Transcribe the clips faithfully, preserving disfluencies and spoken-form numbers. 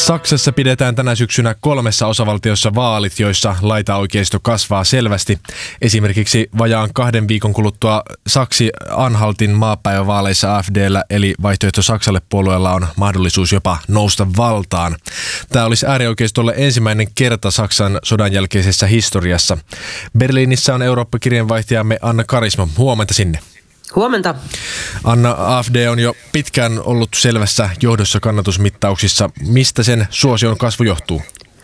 Saksassa pidetään tänä syksynä kolmessa osavaltiossa vaalit, joissa laitaoikeisto kasvaa selvästi. Esimerkiksi vajaan kahden viikon kuluttua Saksi-Anhaltin maapäivävaaleissa A F D:llä eli Vaihtoehto Saksalle -puolueella on mahdollisuus jopa nousta valtaan. Tämä olisi äärioikeistolle ensimmäinen kerta Saksan sodan jälkeisessä historiassa. Berliinissä on Eurooppa-kirjeenvaihtajamme Anna Karisma. Huomenta sinne. Huomenta. Anna, A F D on jo pitkään ollut selvässä johdossa kannatusmittauksissa. Mistä sen suosion kasvu johtuu?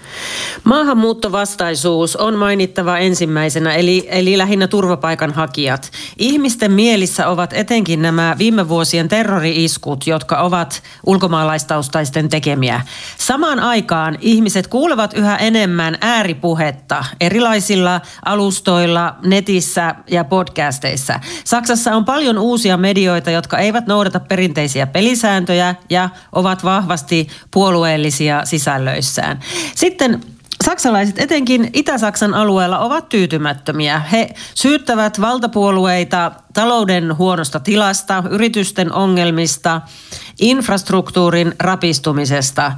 Maahanmuuttovastaisuus on mainittava ensimmäisenä, eli, eli lähinnä turvapaikanhakijat. Ihmisten mielissä ovat etenkin nämä viime vuosien terrori-iskut, jotka ovat ulkomaalaistaustaisten tekemiä. Samaan aikaan ihmiset kuulevat yhä enemmän ääripuhetta erilaisilla alustoilla, netissä ja podcasteissa. Saksassa on paljon uusia medioita, jotka eivät noudata perinteisiä pelisääntöjä ja ovat vahvasti puolueellisia sisällöissään. Sitten saksalaiset etenkin Itä-Saksan alueella ovat tyytymättömiä. He syyttävät valtapuolueita talouden huonosta tilasta, yritysten ongelmista, infrastruktuurin rapistumisesta.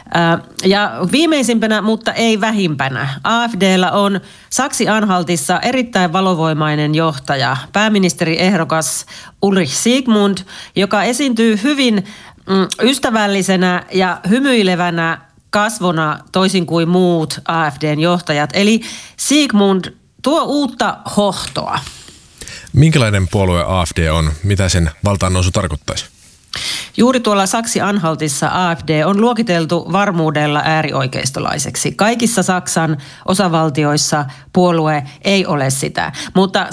Ja viimeisimpänä, mutta ei vähimpänä, A F D:llä on Saksi-Anhaltissa erittäin valovoimainen johtaja, pääministeriehdokas Ulrich Siegmund, joka esiintyy hyvin ystävällisenä ja hymyilevänä kasvona toisin kuin muut A F D:n johtajat. Eli Siegmund tuo uutta hohtoa. Minkälainen puolue A F D on? Mitä sen valtaannousu tarkoittaisi? Juuri tuolla Saksi-Anhaltissa A F D on luokiteltu varmuudella äärioikeistolaiseksi. Kaikissa Saksan osavaltioissa puolue ei ole sitä, mutta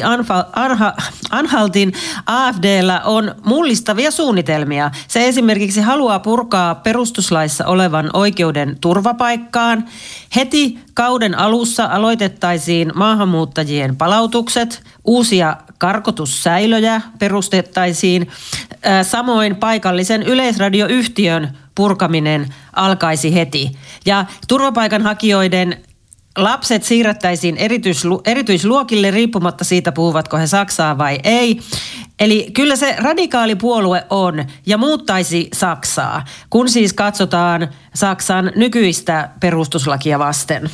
Saksi-Anhaltin A F D:llä on mullistavia suunnitelmia. Se esimerkiksi haluaa purkaa perustuslaissa olevan oikeuden turvapaikkaan. Heti kauden alussa aloitettaisiin maahanmuuttajien palautukset, uusia karkotussäilöjä perustettaisiin, samoin paikallisen yleisradioyhtiön purkaminen alkaisi heti. Ja turvapaikanhakijoiden lapset siirrettäisiin erityislu- erityisluokille riippumatta siitä, puhuvatko he saksaa vai ei. Eli kyllä se radikaali puolue on ja muuttaisi Saksaa, kun siis katsotaan Saksan nykyistä perustuslakia vasten.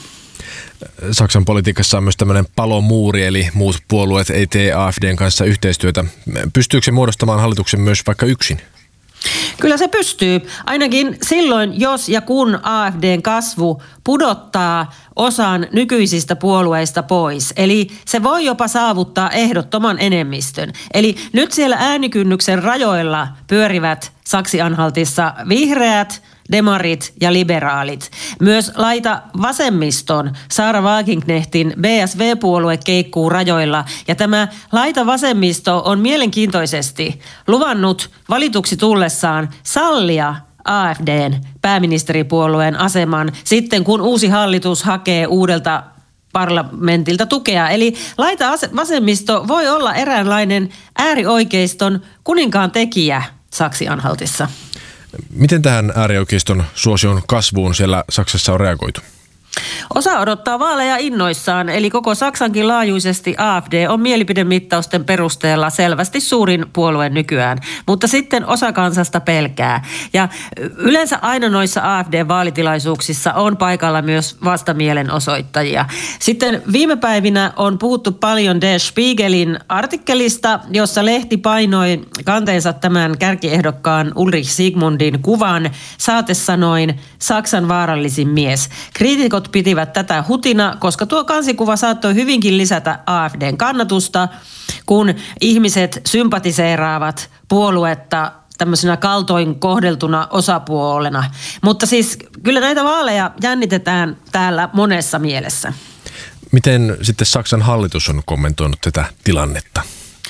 Saksan politiikassa on myös tämmöinen palomuuri, eli muut puolueet ei tee A F D:n kanssa yhteistyötä. Pystyykö se muodostamaan hallituksen myös vaikka yksin? Kyllä se pystyy, ainakin silloin, jos ja kun A F D:n kasvu pudottaa osan nykyisistä puolueista pois. Eli se voi jopa saavuttaa ehdottoman enemmistön. Eli nyt siellä äänikynnyksen rajoilla pyörivät Saksi-Anhaltissa vihreät, demarit ja liberaalit. Myös laita vasemmiston Sarah Wagenknechtin B S V-puolue keikkuu rajoilla. Ja tämä laita vasemmisto on mielenkiintoisesti luvannut valituksi tullessaan sallia A F D:n pääministeripuolueen aseman sitten, kun uusi hallitus hakee uudelta parlamentilta tukea. Eli laita vasemmisto voi olla eräänlainen äärioikeiston kuninkaan tekijä Saksi-Anhaltissa. Miten tähän äärioikeiston suosion kasvuun siellä Saksassa on reagoitu? Osa odottaa vaaleja innoissaan, eli koko Saksankin laajuisesti A F D on mielipidemittausten perusteella selvästi suurin puolue nykyään, mutta sitten osa kansasta pelkää. Ja yleensä aina noissa A F D-vaalitilaisuuksissa on paikalla myös vastamielenosoittajia. Sitten viime päivinä on puhuttu paljon Der Spiegelin artikkelista, jossa lehti painoi kanteensa tämän kärkiehdokkaan Ulrich Siegmundin kuvan saatesanoin Saksan vaarallisin mies. Kriitikot pitivät tätä hutina, koska tuo kansikuva saattoi hyvinkin lisätä A F D:n kannatusta, kun ihmiset sympatiseeraavat puoluetta tämmöisenä kaltoin kohdeltuna osapuolena. Mutta siis kyllä näitä vaaleja jännitetään täällä monessa mielessä. Miten sitten Saksan hallitus on kommentoinut tätä tilannetta?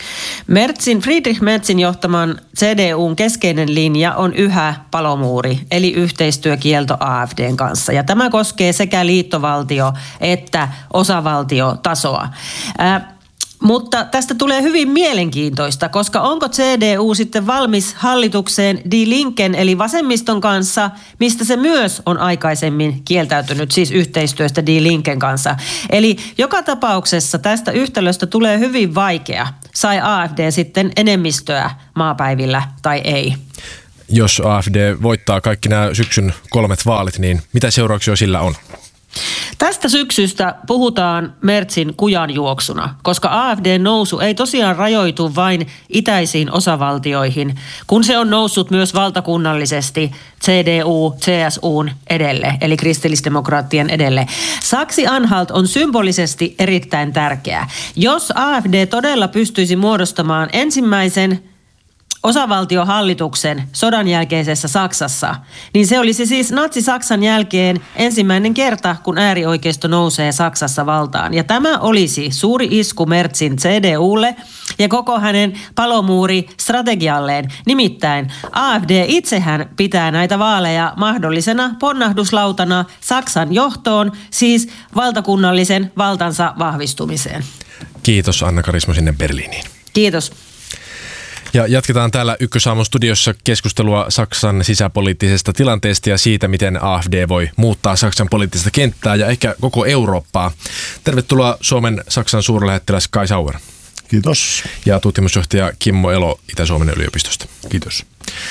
Merzin, Friedrich Merzin johtaman C D U:n keskeinen linja on yhä palomuuri, eli yhteistyökielto A F D:n kanssa. Ja tämä koskee sekä liittovaltio- että osavaltiotasoa. Ää, Mutta tästä tulee hyvin mielenkiintoista, koska onko C D U sitten valmis hallitukseen Die Linken eli vasemmiston kanssa, mistä se myös on aikaisemmin kieltäytynyt, siis yhteistyöstä Die Linken kanssa. Eli joka tapauksessa tästä yhtälöstä tulee hyvin vaikea, sai A F D sitten enemmistöä maapäivillä tai ei. Jos A F D voittaa kaikki nämä syksyn kolmet vaalit, niin mitä seurauksia sillä on? Tästä syksystä puhutaan Merzin kujanjuoksuna, koska A F D:n nousu ei tosiaan rajoitu vain itäisiin osavaltioihin, kun se on noussut myös valtakunnallisesti C D U, C S U:n edelle, eli kristillisdemokraattien edelle. Saksi-Anhalt on symbolisesti erittäin tärkeä. Jos A F D todella pystyisi muodostamaan ensimmäisen osavaltiohallituksen sodan jälkeisessä Saksassa, niin se olisi siis natsi-Saksan jälkeen ensimmäinen kerta, kun äärioikeisto nousee Saksassa valtaan. Ja tämä olisi suuri isku Merzin C D U:lle ja koko hänen palomuuri-strategialleen. Nimittäin A F D itsehän pitää näitä vaaleja mahdollisena ponnahduslautana Saksan johtoon, siis valtakunnallisen valtansa vahvistumiseen. Kiitos Anna Karismo sinne Berliiniin. Kiitos. Ja jatketaan täällä Ykkösaamun studiossa keskustelua Saksan sisäpoliittisesta tilanteesta ja siitä, miten A F D voi muuttaa Saksan poliittista kenttää ja ehkä koko Eurooppaa. Tervetuloa Suomen Saksan suurlähettiläs Kai Sauer. Kiitos. Ja tutkimusjohtaja Kimmo Elo Itä-Suomen yliopistosta. Kiitos.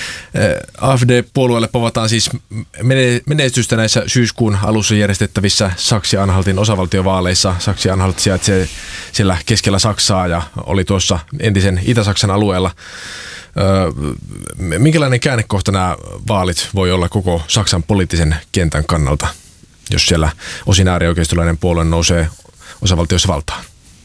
A F D-puolueelle povataan siis menestystä näissä syyskuun alussa järjestettävissä Saksi-Anhaltin osavaltiovaaleissa. Saksi-Anhalt sijaitsee siellä keskellä Saksaa ja oli tuossa entisen Itä-Saksan alueella. Minkälainen käännekohta nämä vaalit voi olla koko Saksan poliittisen kentän kannalta, jos siellä osin äärioikeistolainen puolue nousee osavaltiossa valtaan?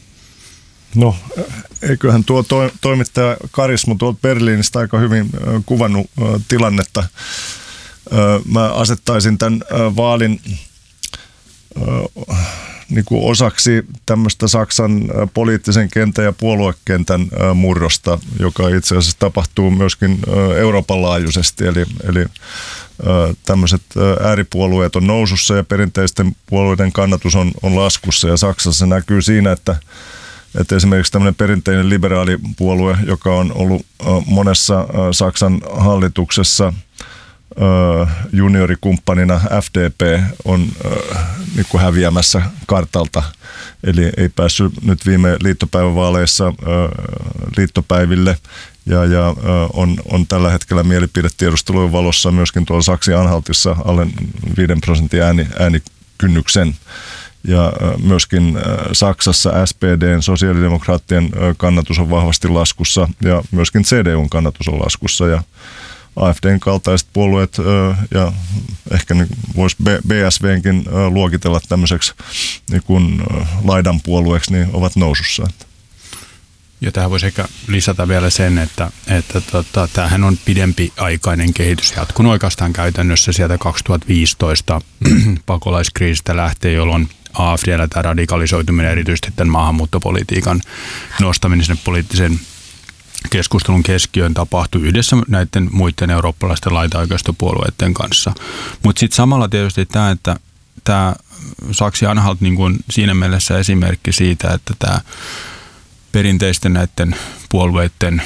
No, eiköhän tuo to, toimittaja Karismo tuolta Berliinistä aika hyvin äh, kuvannut äh, tilannetta. Äh, mä asettaisin tämän äh, vaalin äh, niin kuin osaksi tämmöistä Saksan äh, poliittisen kentän ja puoluekentän äh, murrosta, joka itse asiassa tapahtuu myöskin äh, Euroopan laajuisesti. Eli, eli äh, tämmöiset äh, ääripuolueet on nousussa ja perinteisten puolueiden kannatus on, on laskussa. Ja Saksassa näkyy siinä, että Että esimerkiksi tämmöinen perinteinen liberaalipuolue, joka on ollut monessa Saksan hallituksessa juniorikumppanina F D P, on niin kuin häviämässä kartalta. Eli ei päässyt nyt viime liittopäivävaaleissa liittopäiville ja, ja on, on tällä hetkellä mielipidetiedustelujen valossa myöskin tuolla Saksi-Anhaltissa alle viiden prosentin ääni, äänikynnyksen. Ja myöskin Saksassa S P D:n, sosiaalidemokraattien kannatus on vahvasti laskussa ja myöskin C D U:n kannatus on laskussa. Ja A F D:n kaltaiset puolueet ja ehkä voisi B S V:nkin luokitella tämmöiseksi niin kuin laidan puolueeksi, niin ovat nousussa. Ja tähän voisi ehkä lisätä vielä sen, että, että tota, tämähän on pidempiaikainen kehitys jatkunut oikeastaan käytännössä sieltä kaksituhattaviisitoista pakolaiskriisistä lähtien, jolloin A F D:llä tämä radikalisoituminen, erityisesti tämän maahanmuuttopolitiikan nostaminen sinne poliittisen keskustelun keskiöön tapahtui yhdessä näiden muiden eurooppalaisten laitaoikeistopuolueiden kanssa. Mutta sitten samalla tietysti tämä, että tämä Saksi-Anhalt niin kuin siinä mielessä esimerkki siitä, että tämä perinteisten näiden puolueiden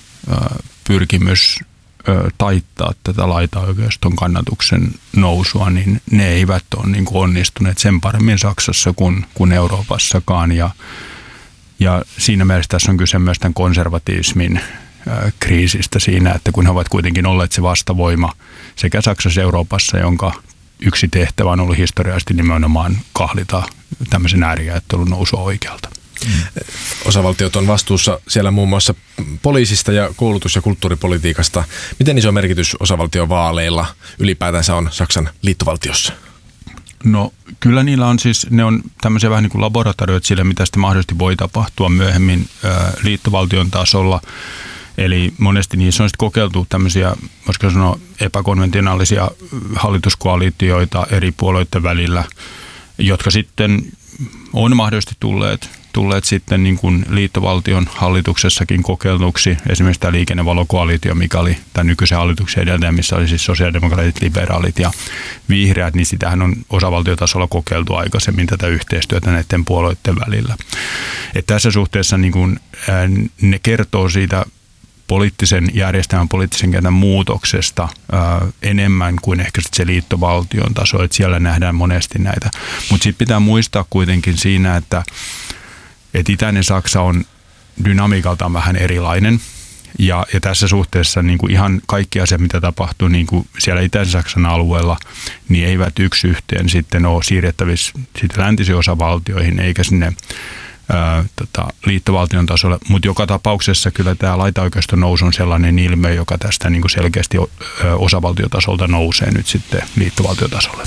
pyrkimys taittaa tätä laitaoikeiston kannatuksen nousua, niin ne eivät ole niin kuin onnistuneet sen paremmin Saksassa kuin, kuin Euroopassakaan. Ja, ja siinä mielessä tässä on kyse myös tämän konservatismin ää, kriisistä siinä, että kun he ovat kuitenkin olleet se vastavoima sekä Saksassa ja Euroopassa, jonka yksi tehtävä on ollut historiallisesti nimenomaan kahlita tämmöisen ääriajattelun nousua oikealta. Osavaltiot on vastuussa siellä muun muassa poliisista ja koulutus- ja kulttuuripolitiikasta. Miten iso merkitys osavaltiovaaleilla ylipäätänsä on Saksan liittovaltiossa? No kyllä niillä on siis, ne on tämmöisiä vähän niin kuin laboratorioit sille, mitä sitten mahdollisesti voi tapahtua myöhemmin ää, liittovaltion tasolla. Eli monesti niissä on sitten kokeiltu tämmöisiä, voisiko sanoa, epäkonventionaalisia hallituskoalitioita eri puolueiden välillä, jotka sitten on mahdollisesti tulleet, tulleet sitten niin kuin liittovaltion hallituksessakin kokeiltuksi. Esimerkiksi tämä liikennevalokoalitio, mikä oli tämän nykyisen hallituksen edeltäjä, missä oli siis sosiaalidemokraatit, liberaalit ja vihreät, niin sitähän on osavaltiotasolla kokeiltu aikaisemmin tätä yhteistyötä näiden puolueiden välillä. Et tässä suhteessa niin kuin, ää, ne kertoo siitä poliittisen järjestelmän, poliittisen kentän muutoksesta ää, enemmän kuin ehkä sit se liittovaltion taso, että siellä nähdään monesti näitä. Mutta sitten pitää muistaa kuitenkin siinä, että et itäinen Saksa on dynamiikaltaan vähän erilainen. Ja, ja tässä suhteessa niin kuin ihan kaikki asiat, mitä tapahtuu niin kuin siellä Itä-Saksan alueella, niin eivät yksi yhteen sitten ole siirrettävissä sitten läntisiin osavaltioihin eikä sinne ää, tota, liittovaltion tasolle. Mutta joka tapauksessa kyllä tämä laitaoikeiston nousu on sellainen ilmiö, joka tästä niin kuin selkeästi osavaltiotasolta nousee nyt sitten liittovaltiotasolle.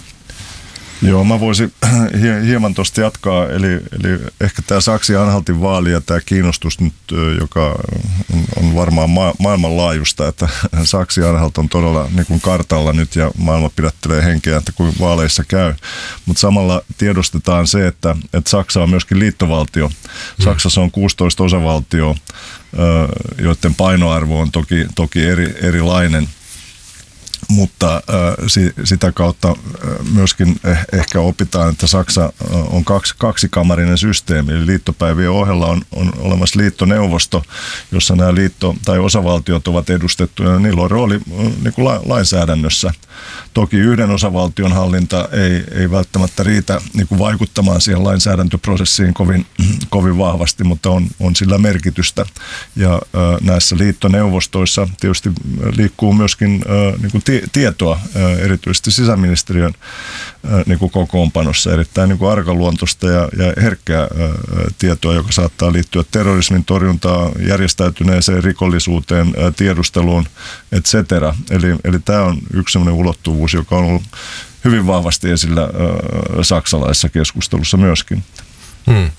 Joo, mä voisin hieman tuosta jatkaa, eli, eli ehkä tämä Saksi-Anhaltin vaali ja tämä kiinnostus nyt, joka on, on varmaan ma- maailmanlaajuista, että Saksi-Anhalt on todella niin kuin kartalla nyt ja maailma pidättelee henkeä, että kuin vaaleissa käy, mutta samalla tiedostetaan se, että, että Saksa on myöskin liittovaltio. Saksassa on kuusitoista osavaltio, joiden painoarvo on toki, toki eri, erilainen. Mutta äh, si, sitä kautta äh, myöskin eh, ehkä opitaan, että Saksa äh, on kaksi, kaksikamarinen systeemi. Eli liittopäivien ohella on, on olemassa liittoneuvosto, jossa nämä liitto- tai osavaltiot ovat edustettuja. Niillä on rooli äh, niin kuin la, lainsäädännössä. Toki yhden osavaltion hallinta ei, ei välttämättä riitä niin kuin vaikuttamaan siihen lainsäädäntöprosessiin kovin, kovin vahvasti, mutta on, on sillä merkitystä. Ja äh, näissä liittoneuvostoissa tietysti liikkuu myöskin äh, niin kuin tietoa, erityisesti sisäministeriön niin kuin kokoonpanossa, erittäin niin kuin arkaluontoista ja, ja herkkää tietoa, joka saattaa liittyä terrorismin torjuntaan, järjestäytyneeseen rikollisuuteen, tiedusteluun, et cetera. Eli, eli tämä on yksi sellainen ulottuvuus, joka on ollut hyvin vahvasti esillä saksalaisessa keskustelussa myöskin. Hmm.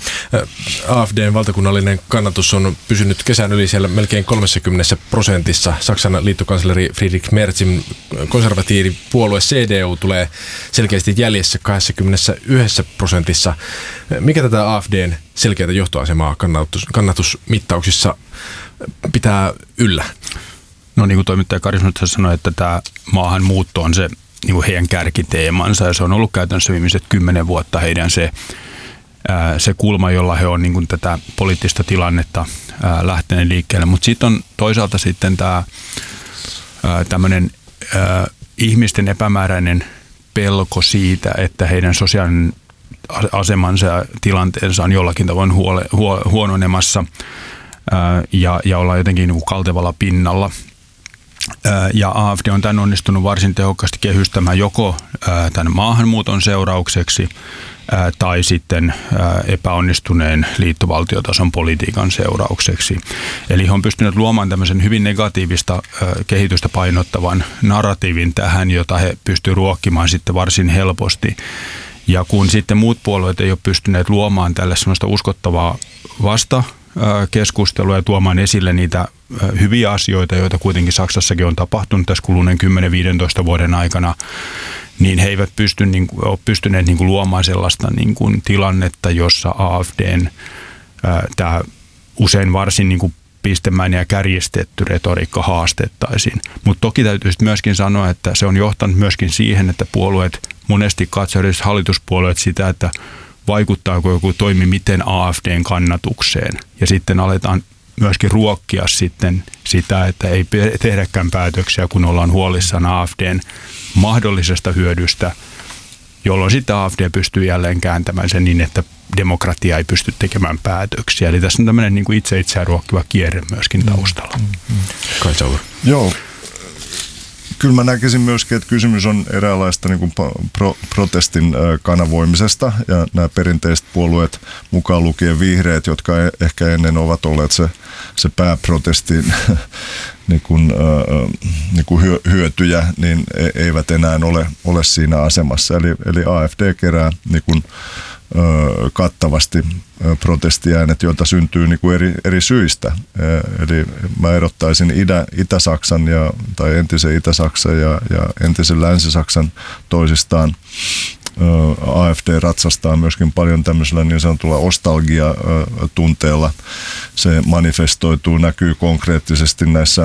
A F D:n valtakunnallinen kannatus on pysynyt kesän yli siellä melkein kolmekymmentä prosentissa. Saksan liittokansleri Friedrich Merzin konservatiivipuolue C D U tulee selkeästi jäljessä kaksikymmentäyksi prosentissa. Mikä tätä A F D:n selkeätä johtoasemaa kannatus, kannatusmittauksissa pitää yllä? No niin kuin toimittaja Karis nyt sanoi, että tämä maahanmuutto on se niin kuin heidän kärkiteemansa ja se on ollut käytännössä viimeiset kymmenen vuotta heidän se se kulma, jolla he on niin kuin tätä poliittista tilannetta ää, lähteneet liikkeelle. Mutta sitten on toisaalta sitten tämä tämmöinen ihmisten epämääräinen pelko siitä, että heidän sosiaalinen asemansa ja tilanteensa on jollakin tavoin huole, huo, huononemassa ää, ja, ja ollaan jotenkin niin kuin kaltevalla pinnalla. Ää, ja A F D on tämän onnistunut varsin tehokkaasti kehystämään joko ää, tämän maahanmuuton seuraukseksi tai sitten epäonnistuneen liittovaltiotason politiikan seuraukseksi. Eli he on pystyneet luomaan tämmöisen hyvin negatiivista kehitystä painottavan narratiivin tähän, jota he pystyvät ruokkimaan sitten varsin helposti. Ja kun sitten muut puolueet ei ole pystyneet luomaan tälle semmoista uskottavaa vastakeskustelua ja tuomaan esille niitä hyviä asioita, joita kuitenkin Saksassakin on tapahtunut tässä kuluneen kymmenen viisitoista vuoden aikana, niin he eivät pysty, niin kuin, ole pystyneet niin kuin, luomaan sellaista niin kuin, tilannetta, jossa A F D:n ää, tämä usein varsin niin kuin, pistemäinen ja kärjistetty retoriikka haastettaisiin. Mutta toki täytyy myöskin sanoa, että se on johtanut myöskin siihen, että puolueet monesti katsovat, hallituspuolueet sitä, että vaikuttaako joku toimi miten A F D:n kannatukseen. Ja sitten aletaan myöskin ruokkia sitten sitä, että ei tehdäkään päätöksiä, kun ollaan huolissaan A F D:n mahdollisesta hyödystä, jolloin sitten A F D pystyy jälleen kääntämään sen niin, että demokratia ei pysty tekemään päätöksiä. Eli tässä on tämmöinen niin kuin itse itseään ruokkiva kierre myöskin taustalla. Mm, mm, mm. Kai Saur. Joo. Kyllä mä näkisin myöskin, että kysymys on eräänlaista niin kuin pro, protestin kanavoimisesta ja nämä perinteiset puolueet mukaan lukien vihreät, jotka ehkä ennen ovat olleet se, se pääprotestin niin kuin, äh, niin kuin hyötyjä, niin eivät enää ole, ole siinä asemassa. Eli, eli A F D kerää niin kuin, äh, kattavasti protestiäänet, joita syntyy niin kuin eri, eri syistä. Eli mä erottaisin Itä, Itä-Saksan ja, tai entisen Itä-Saksan ja, ja entisen Länsi-Saksan toisistaan. A F D ratsastaa myöskin paljon tämmöisellä niin sanotulla nostalgia-tunteella. Se manifestoituu, näkyy konkreettisesti näissä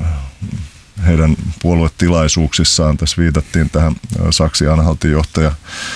heidän puoluetilaisuuksissaan. Tässä viitattiin tähän Saksi-Anhaltin johtaja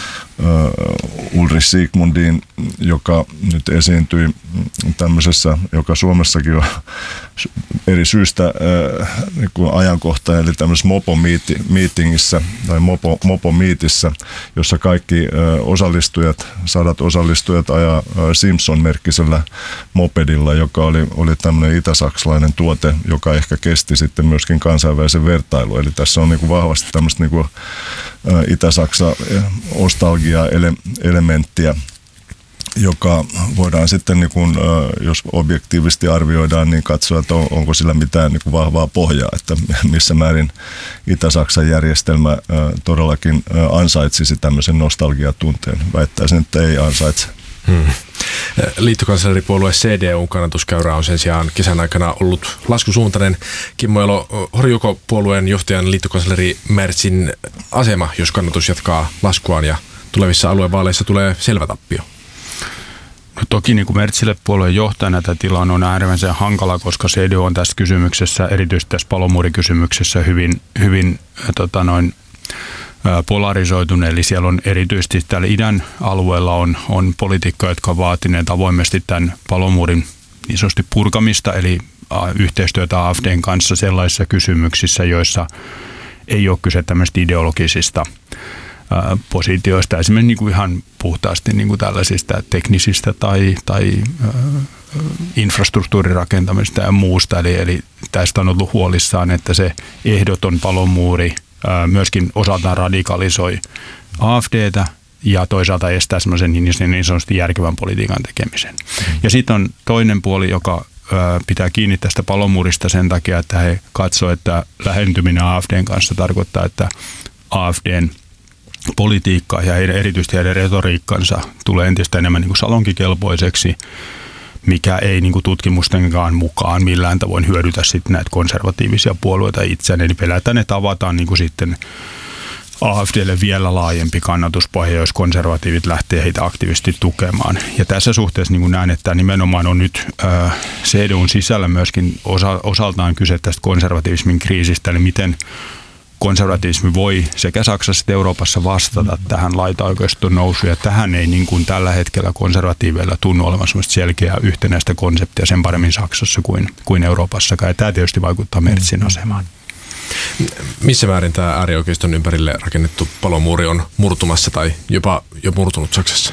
Ulrich Sigmundiin, joka nyt esiintyi tämmöisessä, joka Suomessakin on eri syystä äh, niin kuin ajankohtainen, eli tämmöisessä mopo-meetingissä tai mopo, mopo-meetissä, jossa kaikki äh, osallistujat, sadat osallistujat ajaa äh, Simpson-merkkisellä mopedilla, joka oli, oli tämmöinen itä-saksalainen tuote, joka ehkä kesti sitten myöskin kansainvälisen vertailun. Eli tässä on niin kuin vahvasti tämmöistä niin kuin, äh, Itä-Saksa nostalgia-elementtiä, joka voidaan sitten, niin kun, jos objektiivisesti arvioidaan, niin katsoa, että on, onko sillä mitään niin kuin vahvaa pohjaa, että missä määrin Itä-Saksan järjestelmä todellakin ansaitsisi tämmöisen nostalgiatunteen. Väittäisin, että ei ansaitse. Hmm. Liittokansleripuolue C D U:n kannatuskäyrä on sen sijaan kesän aikana ollut laskusuuntainen. Kimmo Elo, horjuuko puolueen johtajan liittokansleri Merzin asema, jos kannatus jatkaa laskuaan ja tulevissa aluevaaleissa tulee selvä tappio? No toki niin kuin Merzille puolueen johtajana tämä tilanne on äärimmäisen hankala, koska C D U on tässä kysymyksessä, erityisesti tässä palomuurikysymyksessä hyvin, hyvin tota noin, polarisoitunut. Eli siellä on erityisesti täällä idän alueella on, on poliitikkoja, jotka ovat vaatineet avoimesti tämän palomuurin niin sanotusti purkamista, eli yhteistyötä A F D:n kanssa sellaisissa kysymyksissä, joissa ei ole kyse tämmöistä ideologisista positioista, esimerkiksi niin kuin ihan puhtaasti niin kuin tällaisista teknisistä tai, tai äh, infrastruktuurirakentamisesta ja muusta. Eli, eli tästä on ollut huolissaan, että se ehdoton palomuuri äh, myöskin osaltaan radikalisoi A F D:tä ja toisaalta estää semmoisen niin, niin sanotusti järkevän politiikan tekemisen. Ja sitten on toinen puoli, joka äh, pitää kiinni tästä palomuurista sen takia, että he katsovat, että lähentyminen A F D:n kanssa tarkoittaa, että A F D:n politiikka ja heidän, erityisesti heidän retoriikkansa tulee entistä enemmän niin kuin salonkikelpoiseksi, mikä ei niin kuin tutkimustenkaan mukaan millään tavoin hyödytä sitten näitä konservatiivisia puolueita itseään. Eli pelätään, että avataan niin kuin sitten A F D:lle vielä laajempi kannatuspohja, jos konservatiivit lähtee heitä aktiivisesti tukemaan. Ja tässä suhteessa niin kuin näen, että nimenomaan on nyt äh, C D U:n sisällä myöskin osa, osaltaan kyse tästä konservatiivismin kriisistä, eli miten konservatiivismi voi sekä Saksassa että Euroopassa vastata tähän laitaoikeiston nousuun, ja tähän ei niin kuin tällä hetkellä konservatiiveilla tunnu olevan selkeää yhtenäistä konseptia sen paremmin Saksassa kuin, kuin Euroopassakaan, ja tämä tietysti vaikuttaa Merzin asemaan. Missä määrin tämä äärioikeiston ympärille rakennettu palomuuri on murtumassa tai jopa jo murtunut Saksassa?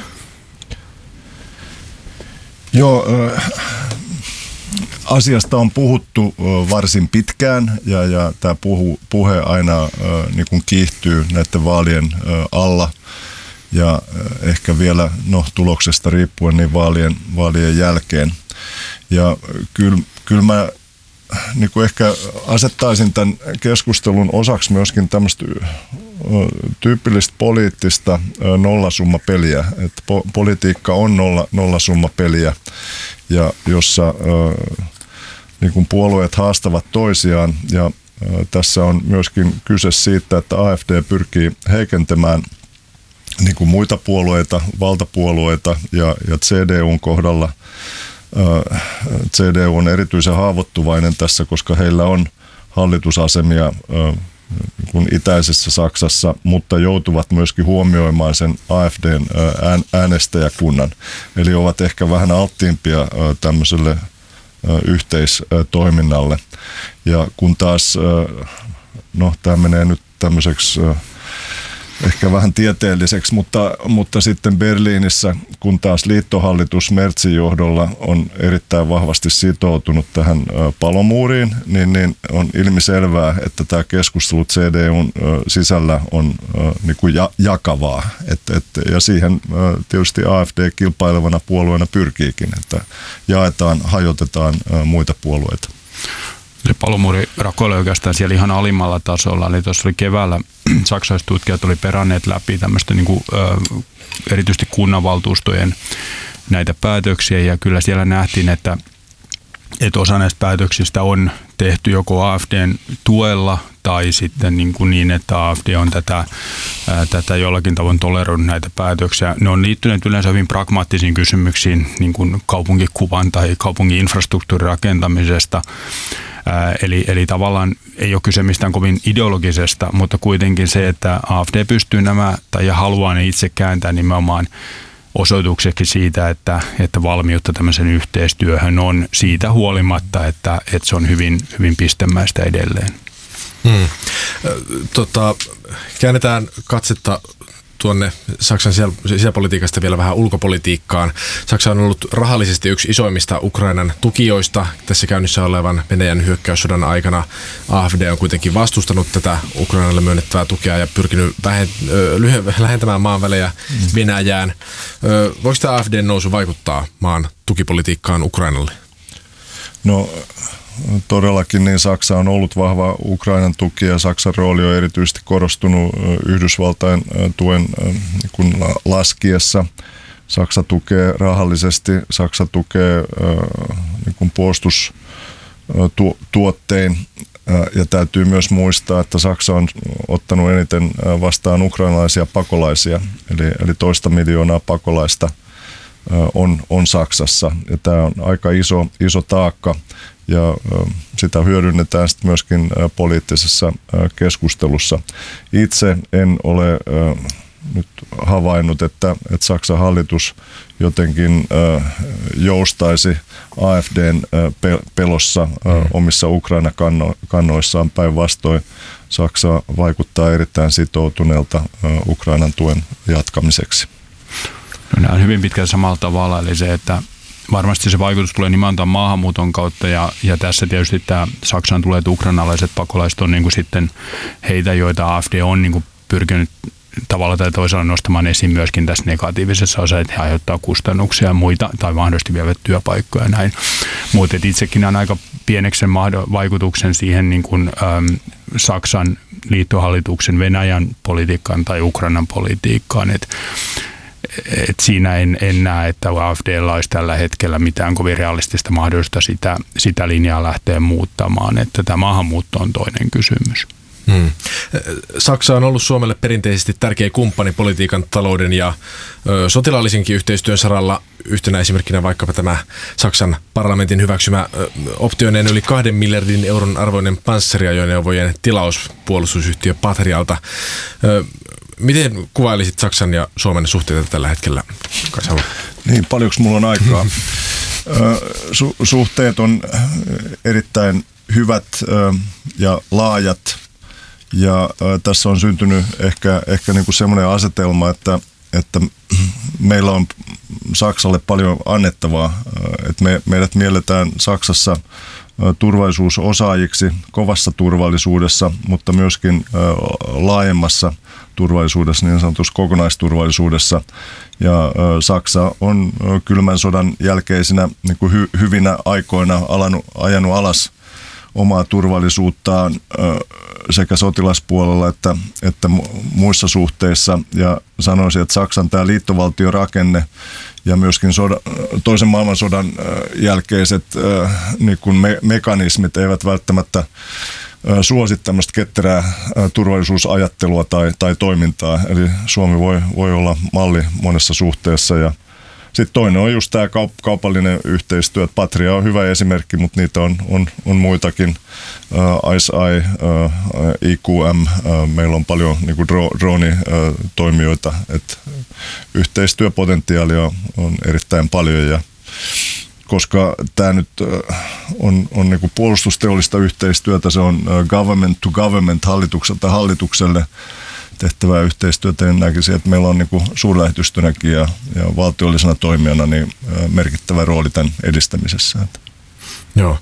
Joo, äh, asiasta on puhuttu varsin pitkään ja, ja tämä puhu, puhe aina äh, niin kuin kiihtyy näiden vaalien äh, alla ja äh, ehkä vielä no, tuloksesta riippuen niin vaalien, vaalien jälkeen. Ja kyllä, kyllä mä niin kuin ehkä asettaisin tämän keskustelun osaksi myöskin tämmöistä tyypillistä poliittista nollasummapeliä, että po- politiikka on nolla, nollasummapeliä, ja jossa niin kuin puolueet haastavat toisiaan, ja tässä on myöskin kyse siitä, että A F D pyrkii heikentämään niin kuin muita puolueita, valtapuolueita, ja, ja C D U:n kohdalla C D U on erityisen haavoittuvainen tässä, koska heillä on hallitusasemia kun itäisessä Saksassa, mutta joutuvat myöskin huomioimaan sen A F D:n äänestäjäkunnan. Eli ovat ehkä vähän alttiimpia tämmöiselle yhteistoiminnalle. Ja kun taas, no tämä menee nyt tämmöiseksi ehkä vähän tieteelliseksi, mutta, mutta sitten Berliinissä, kun taas liittohallitus Merzin johdolla on erittäin vahvasti sitoutunut tähän palomuuriin, niin, niin on ilmiselvää, että tämä keskustelu C D U:n sisällä on niin kuin jakavaa. Et, et, ja siihen tietysti A F D kilpailevana puolueena pyrkiikin, että jaetaan, hajotetaan muita puolueita. Se palomuuri rakoilee oikeastaan siellä ihan alimmalla tasolla, eli tuossa oli keväällä saksalaiset tutkijat oli peranneet läpi tämmöistä niin kuin, ö, erityisesti kunnanvaltuustojen näitä päätöksiä, ja kyllä siellä nähtiin, että, että osa näistä päätöksistä on tehty joko A F D:n tuella tai sitten niin, kuin niin että A F D on tätä, ää, tätä jollakin tavoin toleroinut näitä päätöksiä. Ne on liittyneet yleensä hyvin pragmaattisiin kysymyksiin, niin kuin kaupunkikuvan tai kaupungin infrastruktuurin rakentamisesta. Eli, eli tavallaan ei ole kyse mistään kovin ideologisesta, mutta kuitenkin se, että A F D pystyy nämä tai haluaa ne itse kääntää nimenomaan osoitukseksi siitä, että, että valmiutta tämmöisen yhteistyöhön on siitä huolimatta, että, että se on hyvin, hyvin pistemäistä edelleen. Hmm. Tota, käännetään katsetta tuonne Saksan sisäpolitiikasta vielä vähän ulkopolitiikkaan. Saksa on ollut rahallisesti yksi isoimmista Ukrainan tukijoista. Tässä käynnissä olevan Venäjän hyökkäyssodan aikana A F D on kuitenkin vastustanut tätä Ukrainalle myönnettävää tukea ja pyrkinyt vähent- lyhy- lähentämään maan välejä Venäjään. Voiko tämä A F D:n nousu vaikuttaa maan tukipolitiikkaan Ukrainalle? No todellakin niin Saksa on ollut vahva Ukrainan tuki ja Saksan rooli on erityisesti korostunut Yhdysvaltain tuen kun laskiessa. Saksa tukee rahallisesti, Saksa tukee niin kuin puolustustuottein ja täytyy myös muistaa, että Saksa on ottanut eniten vastaan ukrainalaisia pakolaisia, eli, eli toista miljoonaa pakolaista on, on Saksassa ja tämä on aika iso, iso taakka. Ja sitä hyödynnetään sitten myöskin poliittisessa keskustelussa. Itse en ole nyt havainnut, että, että Saksan hallitus jotenkin joustaisi A F D:n pelossa omissa Ukraina-kannoissaan. Päinvastoin Saksa vaikuttaa erittäin sitoutuneelta Ukrainan tuen jatkamiseksi. No, nämä on hyvin pitkälti samalla tavalla, eli se, että varmasti se vaikutus tulee nimenomaan maahanmuuton kautta ja, ja tässä tietysti tämä Saksan tulee, että ukrainalaiset pakolaiset on niin kuin sitten heitä, joita A F D on niin kuin pyrkinyt tavalla tai toisella nostamaan esiin myöskin tässä negatiivisessa osassa, että he aiheuttaa kustannuksia ja muita tai mahdollisesti vievät työpaikkoja ja näin. Mutta itsekin on aika pieneksi sen vaikutuksen siihen niin kuin, äm, Saksan liittohallituksen Venäjän politiikkaan tai Ukrainan politiikkaan, että Et siinä en, en näe, että A F D:llä olisi tällä hetkellä mitään kovin realistista mahdollista sitä, sitä linjaa lähteä muuttamaan, että tämä maahanmuutto on toinen kysymys. Hmm. Saksa on ollut Suomelle perinteisesti tärkeä kumppani politiikan, talouden ja ö, sotilaallisenkin yhteistyön saralla. Yhtenä esimerkkinä vaikkapa tämä Saksan parlamentin hyväksymä ö, optioinen yli kahden miljardin euron arvoinen panssariajoneuvojen tilaus puolustusyhtiö Patrialta. Ö, Miten kuvailisit Saksan ja Suomen suhteita tällä hetkellä, Kaisa? Niin, paljonko mulla on aikaa? Su- suhteet on erittäin hyvät ja laajat ja tässä on syntynyt ehkä, ehkä niinku semmoinen asetelma, että, että meillä on Saksalle paljon annettavaa, että me, meidät mielletään Saksassa turvallisuusosaajiksi kovassa turvallisuudessa, mutta myöskin laajemmassa turvallisuudessa, niin sanotussa kokonaisturvallisuudessa. Ja Saksa on kylmän sodan jälkeisinä niin kuin hy, hyvinä aikoina alanut, ajanut alas omaa turvallisuuttaan sekä sotilaspuolella että, että muissa suhteissa. Ja sanoisin, että Saksan tämä liittovaltiorakenne ja myöskin soda, toisen maailmansodan jälkeiset niin kuin me, mekanismit eivät välttämättä suosi tämmöistä ketterää turvallisuusajattelua tai, tai toimintaa. Eli Suomi voi, voi olla malli monessa suhteessa. Ja sitten toinen on just tämä kaup- kaupallinen yhteistyö. Patria on hyvä esimerkki, mutta niitä on, on, on muitakin. Uh, I S I, uh, I Q M, uh, meillä on paljon niinku dro- drone-toimijoita. Et yhteistyöpotentiaalia on, on erittäin paljon ja koska tämä nyt on, on niinku puolustusteollista yhteistyötä, se on government to government, hallitukselta hallitukselle tehtävää yhteistyötä, niin näkisin, että meillä on niinku suurlähetystönäkin ja, ja valtiollisena toimijana niin merkittävä rooli tämän edistämisessä. Joo.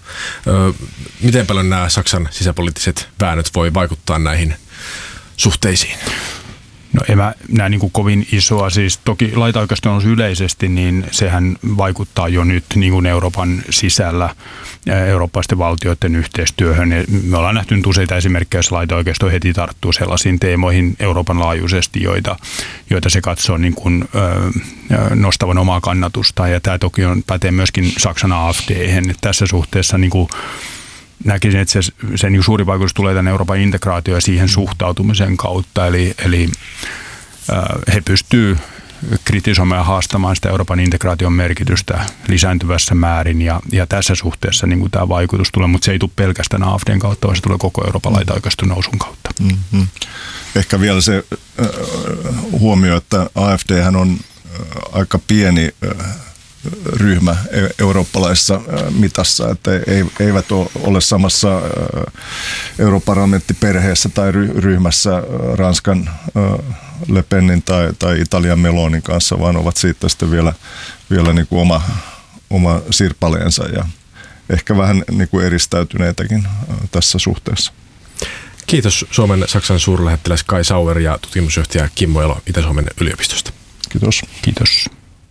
Miten paljon nämä Saksan sisäpoliittiset väännöt voi vaikuttaa näihin suhteisiin? No en mä näe niin kuin kovin isoa, siis toki laitaoikeiston yleisesti, niin sehän vaikuttaa jo nyt niin kuin Euroopan sisällä eurooppalaisten valtioiden yhteistyöhön. Me ollaan nähty nyt useita esimerkkejä, jos laitaoikeisto heti tarttuu sellaisiin teemoihin Euroopan laajuisesti, joita, joita se katsoo niin kuin, ö, nostavan omaa kannatustaan. Ja tämä toki on, pätee myöskin Saksan A F D:hen. Tässä suhteessa niin kuin näkisin, että se, se niin suuri vaikutus tulee tämän Euroopan integraatio ja siihen suhtautumisen kautta. Eli, eli äh, he pystyvät kritisoimaan ja haastamaan sitä Euroopan integraation merkitystä lisääntyvässä määrin. Ja, ja tässä suhteessa niin kuin tämä vaikutus tulee, mutta se ei tule pelkästään A F D:n kautta, vaan se tulee koko Euroopan laitaoikeiston nousun kautta. Mm-hmm. Ehkä vielä se äh, huomio, että A F D:hän on aika pieni ryhmä eurooppalaisessa mitassa, että eivät ole samassa europarlamenttiperheessä tai ryhmässä Ranskan Le Penin tai, tai Italian Melonin kanssa, vaan ovat siitä sitten vielä, vielä niin kuin oma, oma sirpaleensa ja ehkä vähän niin kuin eristäytyneitäkin tässä suhteessa. Kiitos Suomen Saksan suurlähettiläs Kai Sauer ja tutkimusjohtaja Kimmo Elo Itä-Suomen yliopistosta. Kiitos. Kiitos.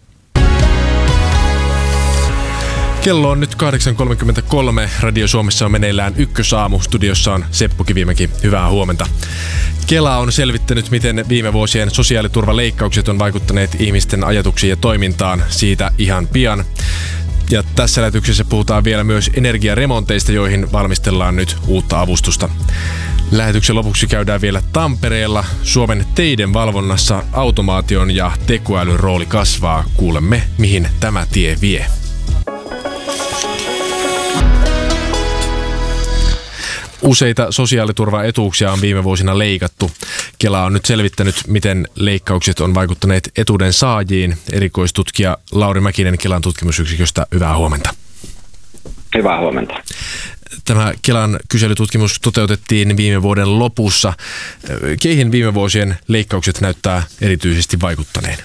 Kello on nyt kahdeksan kolmekymmentäkolme. Radio Suomessa on meneillään Ykkösaamu. Studiossa on Seppo Kivimäki. Hyvää huomenta. Kela on selvittänyt, miten viime vuosien sosiaaliturvaleikkaukset on vaikuttaneet ihmisten ajatuksiin ja toimintaan. Siitä ihan pian. Ja tässä lähetyksessä puhutaan vielä myös energiaremonteista, joihin valmistellaan nyt uutta avustusta. Lähetyksen lopuksi käydään vielä Tampereella. Suomen teiden valvonnassa automaation ja tekoälyn rooli kasvaa. Kuulemme, mihin tämä tie vie. Useita sosiaaliturvaetuuksia on viime vuosina leikattu. Kela on nyt selvittänyt, miten leikkaukset on vaikuttaneet etuuden saajiin. Erikoistutkija Lauri Mäkinen Kelan tutkimusyksiköstä, hyvää huomenta. Hyvää huomenta. Tämä Kelan kyselytutkimus toteutettiin viime vuoden lopussa. Keihin viime vuosien leikkaukset näyttää erityisesti vaikuttaneen?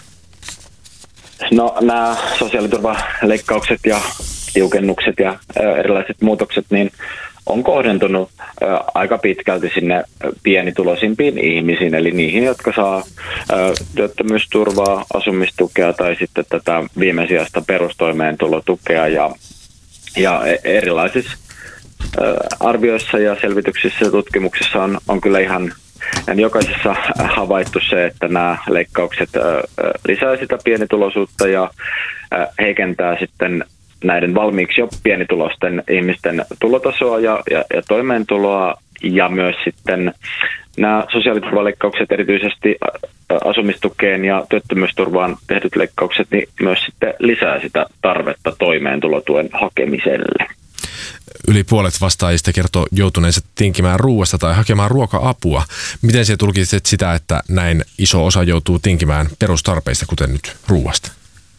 No, nämä sosiaaliturvaleikkaukset ja tiukennukset ja erilaiset muutokset niin on kohdentunut aika pitkälti sinne pienituloisimpiin ihmisiin, eli niihin, jotka saa työttömyysturvaa, asumistukea tai sitten tätä viimesijaista perustoimeentulotukea ja, ja erilaisissa arvioissa ja selvityksissä ja tutkimuksissa on, on kyllä ihan jokaisessa havaittu se, että nämä leikkaukset lisää sitä pienituloisuutta ja heikentää sitten näiden valmiiksi jo pienituloisten ihmisten tulotasoa ja, ja, ja toimeentuloa, ja myös sitten nämä sosiaaliturvaleikkaukset, erityisesti asumistukeen ja työttömyysturvaan tehdyt leikkaukset, niin myös sitten lisää sitä tarvetta toimeentulotuen hakemiselle. Yli puolet vastaajista kertoo joutuneensa tinkimään ruuasta tai hakemaan ruoka-apua. Miten se tulkitset sitä, että näin iso osa joutuu tinkimään perustarpeista, kuten nyt ruuasta?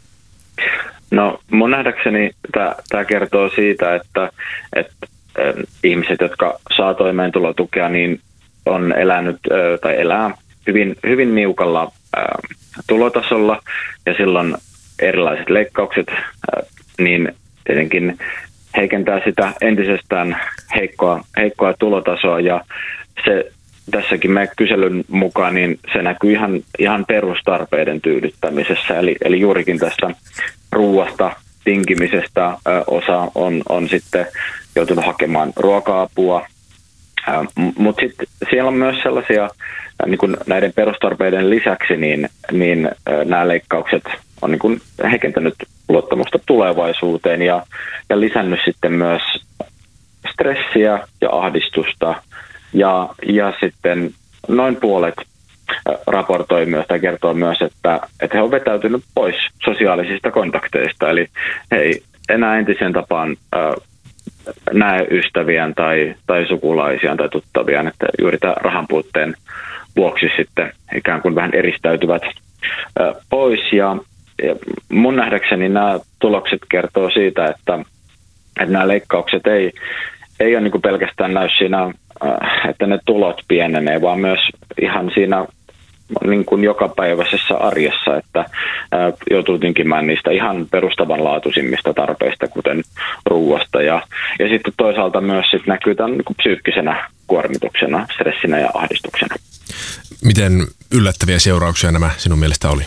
No, mun nähdäkseni tämä kertoo siitä, että, että äh, ihmiset, jotka saa toimeentulotukea, niin on elänyt äh, tai elää hyvin, hyvin niukalla äh, tulotasolla, ja silloin erilaiset leikkaukset äh, niin tietenkin heikentää sitä entisestään heikkoa, heikkoa tulotasoa, ja se tässäkin meidän kyselyn mukaan niin se näkyy ihan, ihan perustarpeiden tyydyttämisessä, eli, eli juurikin tässä ruuasta tinkimisestä ö, osa on, on sitten joutunut hakemaan ruoka-apua, mutta sitten siellä on myös sellaisia, niin kuin näiden perustarpeiden lisäksi, niin, niin ö, nämä leikkaukset on niin kuin heikentänyt luottamusta tulevaisuuteen ja, ja lisännyt sitten myös stressiä ja ahdistusta, ja, ja sitten noin puolet raportoi myös tai kertoo myös, että, että he ovat vetäytynyt pois sosiaalisista kontakteista, eli he ei enää entisen tapaan äh, näe ystäviään tai, tai sukulaisiaan tai tuttaviaan, että juuri tämän rahanpuutteen vuoksi sitten ikään kuin vähän eristäytyvät äh, pois, ja, ja mun nähdäkseni nämä tulokset kertoo siitä, että, että nämä leikkaukset ei, ei ole niin kuin pelkästään näy siinä, äh, että ne tulot pienenee, vaan myös ihan siinä niin kuin jokapäiväisessä arjessa, että ää, joutuu tinkimään niistä ihan perustavanlaatuisimmista tarpeista, kuten ruuasta. Ja, ja sitten toisaalta myös sit näkyy tämän niin kuin psyykkisenä kuormituksena, stressinä ja ahdistuksena. Miten yllättäviä seurauksia nämä sinun mielestä oli?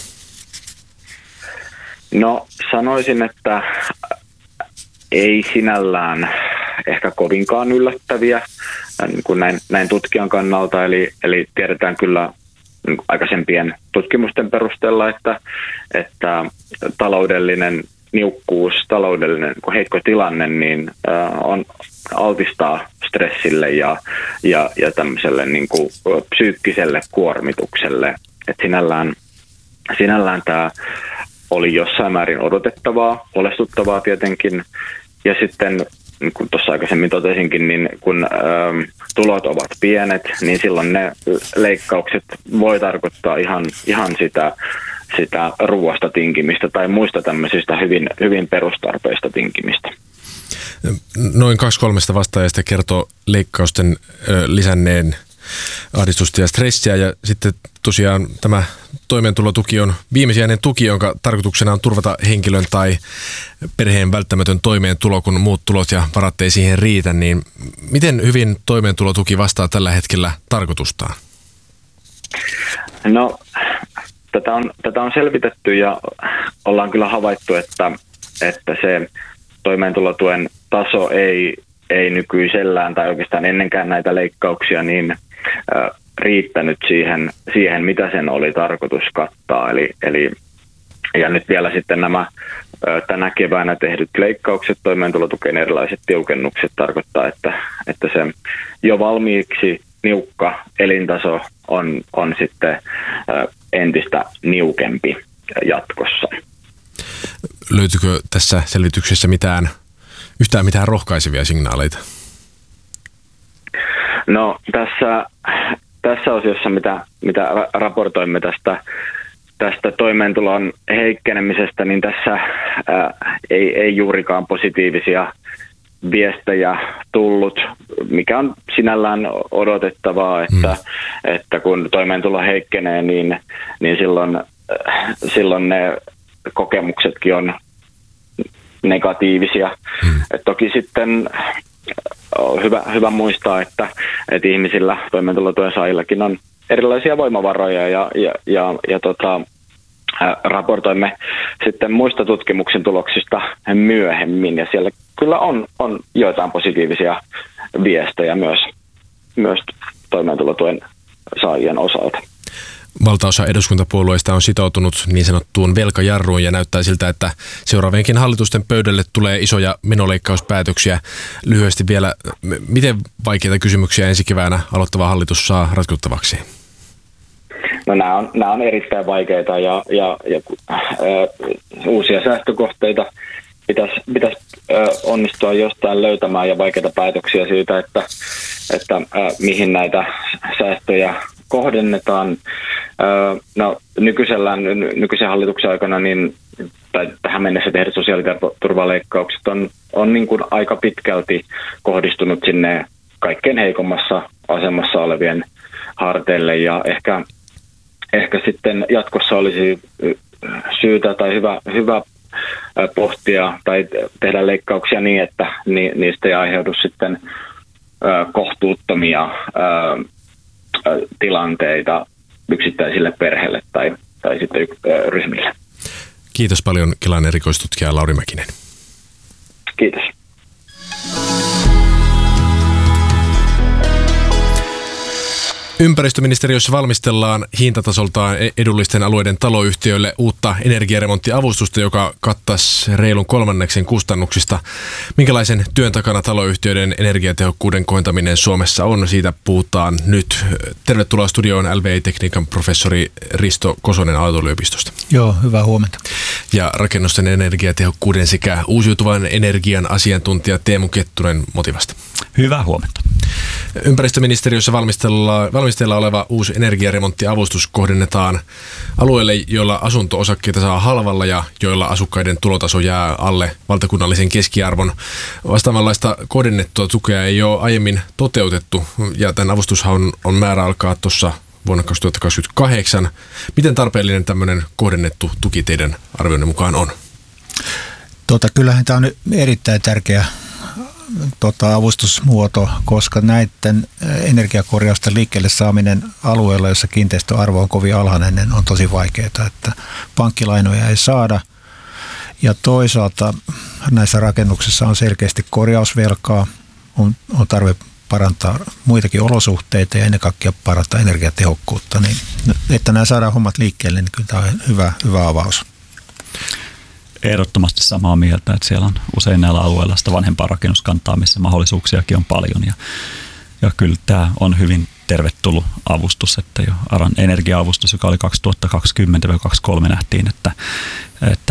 No, sanoisin, että ei sinällään ehkä kovinkaan yllättäviä niin kuin näin, näin tutkijan kannalta, eli, eli tiedetään kyllä aikaisempien tutkimusten perusteella, että, että taloudellinen niukkuus, taloudellinen heikko tilanne niin, äh, on altistaa stressille ja, ja, ja tämmöiselle niin kuin, psyykkiselle kuormitukselle. Et sinällään, sinällään tämä oli jossain määrin odotettavaa, huolestuttavaa tietenkin, ja sitten niin kuin tuossa aikaisemmin totesinkin, niin kun ähm, tulot ovat pienet, niin silloin ne leikkaukset voi tarkoittaa ihan, ihan sitä, sitä ruoasta tinkimistä tai muista tämmöisistä hyvin, hyvin perustarpeista tinkimistä. Noin kaksi kolmesta vastaajasta kertoo leikkausten ö, lisänneen ahdistusta ja stressiä, ja sitten tosiaan tämä toimeentulotuki on viimesijainen tuki, jonka tarkoituksena on turvata henkilön tai perheen välttämätön toimeentulo, kun muut tulot ja varat ei siihen riitä, niin miten hyvin toimeentulotuki vastaa tällä hetkellä tarkoitustaan? No, tätä on, tätä on selvitetty ja ollaan kyllä havaittu, että, että se toimeentulotuen taso ei, ei nykyisellään tai oikeastaan ennenkään näitä leikkauksia niin äh, riittänyt siihen, siihen, mitä sen oli tarkoitus kattaa. Eli, eli, ja nyt vielä sitten nämä äh, tänä keväänä tehdyt leikkaukset, toimeentulotukeen erilaiset tiukennukset tarkoittaa, että, että se jo valmiiksi niukka elintaso on, on sitten äh, entistä niukempi jatkossa. Löytyykö tässä selvityksessä mitään, yhtään mitään rohkaisevia signaaleita? No tässä, tässä osiossa, mitä, mitä raportoimme tästä, tästä toimeentulon heikkenemisestä, niin tässä ää, ei, ei juurikaan positiivisia viestejä tullut, mikä on sinällään odotettavaa, että, hmm. että kun toimeentulo heikkenee, niin, niin silloin, silloin ne kokemuksetkin on negatiivisia. Hmm. Et toki sitten on hyvä, hyvä muistaa, että, että ihmisillä, toimeentulotuen saajillakin on erilaisia voimavaroja ja, ja, ja, ja tota, ä, raportoimme sitten muista tutkimuksen tuloksista myöhemmin, ja siellä kyllä on, on joitain positiivisia viestejä myös, myös toimeentulotuen saajien osalta. Valtaosa eduskuntapuolueista on sitoutunut niin sanottuun velkajarruun ja näyttää siltä, että seuraavienkin hallitusten pöydälle tulee isoja menoleikkauspäätöksiä. Lyhyesti vielä, miten vaikeita kysymyksiä ensi keväänä aloittava hallitus saa ratkottavaksi? No nämä on, nämä on erittäin vaikeita ja, ja, ja äh, uusia säästökohteita pitäisi, pitäisi äh, onnistua jostain löytämään ja vaikeita päätöksiä siitä, että, että äh, mihin näitä säästöjä kohdennetaan. No, nykyisellään, nykyisen hallituksen aikana niin, tai tähän mennessä tehdyt sosiaaliturvaleikkaukset on, on niin kuin aika pitkälti kohdistunut sinne kaikkein heikommassa asemassa olevien harteille, ja ehkä, ehkä sitten jatkossa olisi syytä tai hyvä, hyvä pohtia tai tehdä leikkauksia niin, että niistä ei aiheudu sitten kohtuuttomia tilanteita yksittäisille perheille tai, tai sitten ryhmille. Kiitos paljon Kelan erikoistutkija Lauri Mäkinen. Kiitos. Ympäristöministeriössä valmistellaan hintatasoltaan edullisten alueiden taloyhtiöille uutta energiaremonttiavustusta, joka kattaisi reilun kolmanneksen kustannuksista. Minkälaisen työn takana taloyhtiöiden energiatehokkuuden kohentaminen Suomessa on? Siitä puhutaan nyt. Tervetuloa studioon L V I-tekniikan professori Risto Kosonen Aalto-yliopistosta. Joo, hyvää huomenta. Ja rakennusten energiatehokkuuden sekä uusiutuvan energian asiantuntija Teemu Kettunen Motivasta. Hyvää huomenta. Ympäristöministeriössä valmistellaan valmisteilla oleva uusi energiaremonttiavustus kohdennetaan alueille, joilla asunto-osakkeita saa halvalla ja joilla asukkaiden tulotaso jää alle valtakunnallisen keskiarvon. Vastaavanlaista kohdennettua tukea ei ole aiemmin toteutettu, ja tämän avustushan on, on määrä alkaa tuossa vuonna kaksituhattakaksikymmentäkahdeksan. Miten tarpeellinen tämmöinen kohdennettu tuki teidän arvionne mukaan on? Tota, kyllähän tämä on erittäin tärkeä Tota, avustusmuoto, koska näiden energiakorjausten liikkeelle saaminen alueella, jossa kiinteistöarvo on kovin alhainen, on tosi vaikeaa, että pankkilainoja ei saada. Ja toisaalta näissä rakennuksissa on selkeästi korjausvelkaa, on, on tarve parantaa muitakin olosuhteita ja ennen kaikkea parantaa energiatehokkuutta. Niin, että nämä saadaan hommat liikkeelle, niin kyllä tämä on hyvä, hyvä avaus. Ehdottomasti samaa mieltä, että siellä on usein näillä alueilla sitä vanhempaa rakennuskantaa, missä mahdollisuuksiakin on paljon. Ja, ja kyllä tämä on hyvin tervetullut avustus, että jo ARAn energia-avustus, joka oli kaksituhattakaksikymmentä kaksikymmentäkolme nähtiin, että, että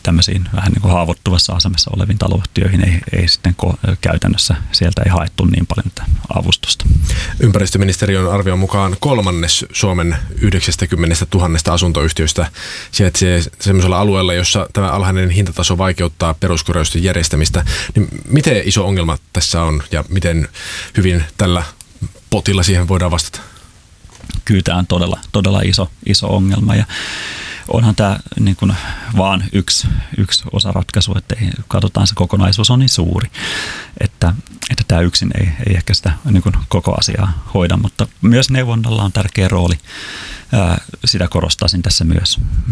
tämmöisiin vähän niin kuin haavoittuvassa asemassa oleviin taloyhtiöihin ei, ei sitten ko- käytännössä sieltä ei haettu niin paljon tätä avustusta. Ympäristöministeriön arvion mukaan kolmannes Suomen yhdeksänkymmentätuhatta asuntoyhtiöistä sijaitsee sellaisella alueella, jossa tämä alhainen hintataso vaikeuttaa peruskorjausten järjestämistä. Niin miten iso ongelma tässä on ja miten hyvin tällä potilla siihen voidaan vastata? Kyllä tämä on todella, todella iso, iso ongelma ja onhan tämä niin kuin vaan yksi, yksi osa ratkaisua, että ei, katsotaan se kokonaisuus on niin suuri, että, että tämä yksin ei, ei ehkä sitä niin kuin koko asiaa hoida, mutta myös neuvonnalla on tärkeä rooli. Ää, sitä korostaisin tässä myös,